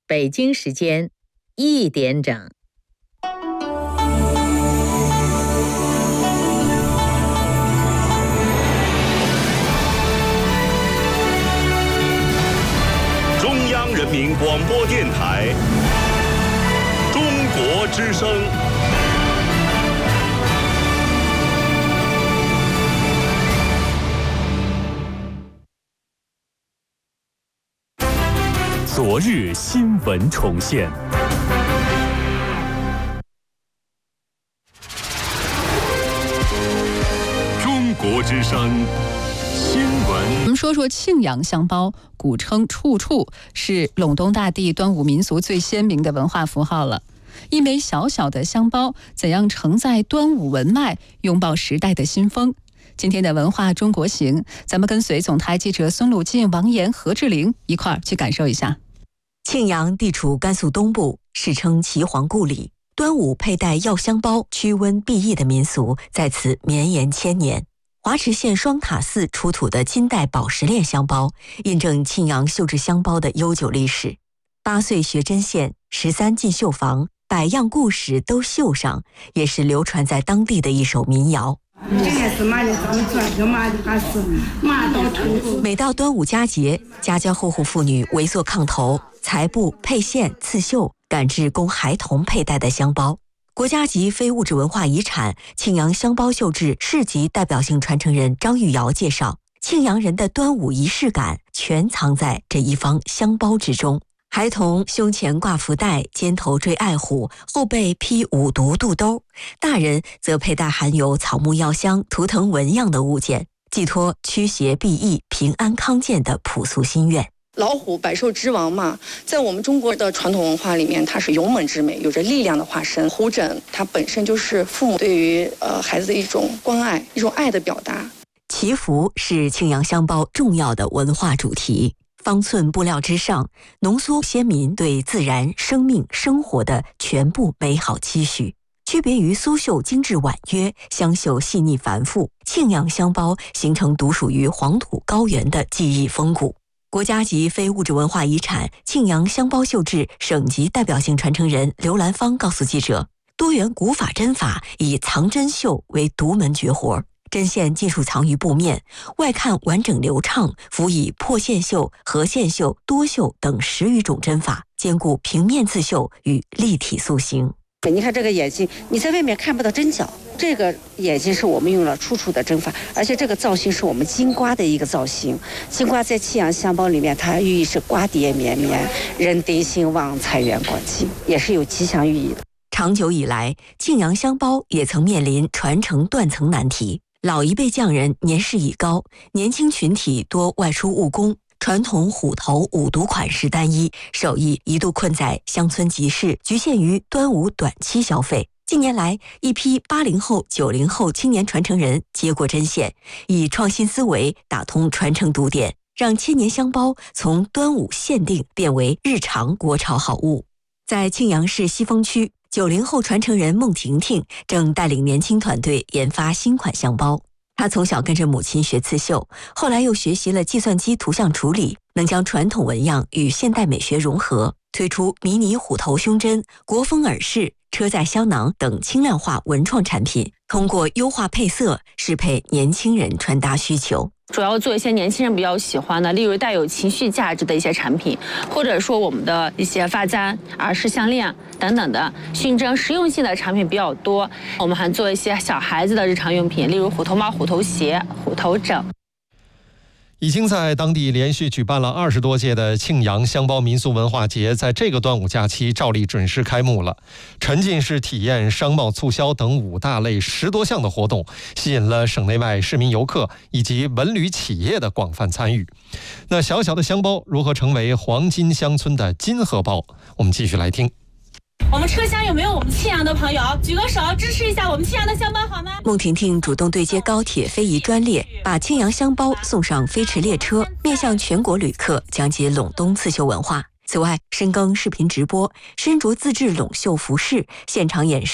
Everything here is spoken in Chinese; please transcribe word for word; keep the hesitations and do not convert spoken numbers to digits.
北京时间一点整。 中央人民广播电台中国之声。昨日新闻重现。中国之声新闻。 我们说说庆阳香包，古称处处，是陇东大地端午民俗最鲜明的文化符号了。一枚小小的香包，怎样承载端午文脉，拥抱时代的新风？今天的文化中国行，咱们跟随总台记者孙鲁进、王岩、何志玲一块儿去感受一下。 庆阳地处甘肃东部，世称岐黄故里。端午佩戴药香包驱瘟避疫的民俗在此绵延千年。华池县双塔寺出土的金代宝石链香包，印证庆阳绣制香包的悠久历史。八岁学针线，十三进绣房，百样故事都绣上，也是流传在当地的一首民谣。每到端午佳节，家家户户妇女围坐炕头，裁布、配线、刺绣，赶制供孩童佩戴的香包。国家级非物质文化遗产庆阳香包绣制市级代表性传承人张玉瑶介绍，庆阳人的端午仪式感全藏在这一方香包之中。孩童胸前挂福袋，肩头缀爱虎，后背披五毒肚兜；大人则佩戴含有草木药香、图腾纹样的物件，寄托驱邪避疫、平安康健的朴素心愿。 老虎百兽之王嘛，在我们中国的传统文化里面，它是勇猛之美，有着力量的化身。虎枕它本身就是父母对于呃孩子的一种关爱，一种爱的表达。 祈福是庆阳香包重要的文化主题。方寸布料之上，浓缩先民对自然、生命、生活的全部美好期许。区别于苏绣精致婉约，香绣细腻繁复，庆阳香包形成独属于黄土高原的技艺风骨。国家级非物质文化遗产庆阳香包绣制省级代表性传承人刘兰芳告诉记者，多元古法针法以藏针绣为独门绝活。针线尽数藏于布面，外看完整流畅，辅以破线绣、合线绣、多绣等十余种针法，兼顾平面刺绣与立体塑形。 你看这个眼睛，你在外面看不到针脚，这个眼睛是我们用了处处的针法，而且这个造型是我们金瓜的一个造型。金瓜在庆阳香包里面，它寓意是瓜瓞绵绵，人丁兴旺，财源广进，也是有吉祥寓意的。 长久以来，庆阳香包也曾面临传承断层难题。老一辈匠人年事已高，年轻群体多外出务工，传统虎头五毒款式单一，手艺一度困在乡村集市，局限于端午短期消费。近年来，一批八零后、九零后青年传承人接过针线，以创新思维打通传承堵点，让千年香包从端午限定变为日常国潮好物。在庆阳市西峰区，九零后传承人孟婷婷正带领年轻团队研发新款香包。她从小跟着母亲学刺绣，后来又学习了计算机图像处理，能将传统纹样与现代美学融合，推出迷你虎头胸针、国风耳饰、车载香囊等轻量化文创产品，通过优化配色适配年轻人穿搭需求。 主要做一些年轻人比较喜欢的，例如带有情绪价值的一些产品，或者说我们的一些发簪、耳饰、项链等等的熏蒸实用性的产品比较多。我们还做一些小孩子的日常用品，例如虎头帽、虎头鞋、虎头枕。 已经在当地连续举办了二十多届的庆阳香包民俗文化节，在这个端午假期照例准时开幕了。沉浸式体验、商贸促销等五大类十多项的活动，吸引了省内外市民游客以及文旅企业的广泛参与。那小小的香包如何成为黄金乡村的金荷包？我们继续来听。 我们车厢有没有我们庆阳的朋友？举个手支持一下我们庆阳的香包好吗？ 孟婷婷主动对接高铁非遗专列，把庆阳香包送上飞驰列车，面向全国旅客讲解陇东刺绣文化。此外，深耕视频直播，身着自制陇绣服饰，现场演示